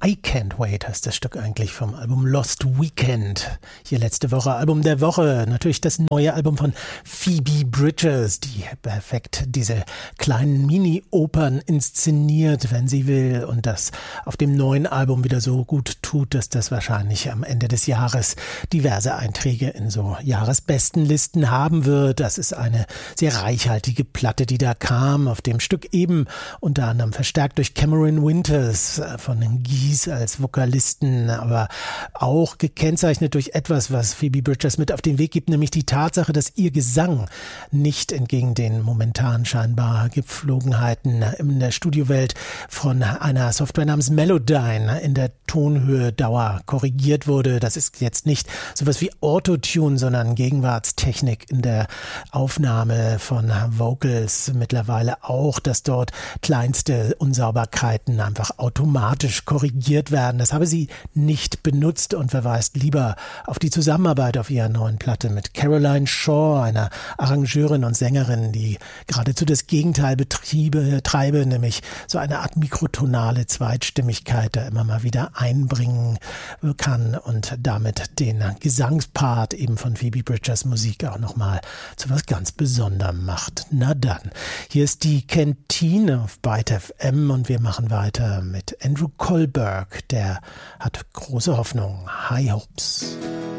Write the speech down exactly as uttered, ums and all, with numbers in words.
I Can't Wait heißt das Stück eigentlich vom Album Lost Weekend. Hier letzte Woche Album der Woche. Natürlich das neue Album von Phoebe Bridgers, die perfekt diese kleinen Mini-Opern inszeniert, wenn sie will. Und das auf dem neuen Album wieder so gut tut, dass das wahrscheinlich am Ende des Jahres diverse Einträge in so Jahresbestenlisten haben wird. Das ist eine sehr reichhaltige Platte, die da kam. Auf dem Stück eben unter anderem verstärkt durch Cameron Winters von den Geese als Vokalisten, aber auch gekennzeichnet durch etwas, was Phoebe Bridgers mit auf den Weg gibt, nämlich die Tatsache, dass ihr Gesang nicht entgegen den momentan scheinbar Gepflogenheiten in der Studiowelt von einer Software namens Melodyne in der Tonhöhe Dauer korrigiert wurde. Das ist jetzt nicht sowas wie Autotune, sondern Gegenwartstechnik in der Aufnahme von Vocals mittlerweile auch, dass dort kleinste Unsauberkeiten einfach automatisch korrigiert werden. Das habe sie nicht benutzt und verweist lieber auf die Zusammenarbeit auf ihrer neuen Platte mit Caroline Shaw, einer Arrangeurin und Sängerin, die geradezu das Gegenteil betriebe, treibe, nämlich so eine Art mikrotonale Zweitstimmigkeit da immer mal wieder einbringen kann und damit den Gesangspart eben von Phoebe Bridgers Musik auch nochmal zu was ganz Besonderem macht. Na dann, hier ist die Kantine auf Byte F M und wir machen weiter mit Andrew Kohlberg. Der hat große Hoffnung. High Hopes.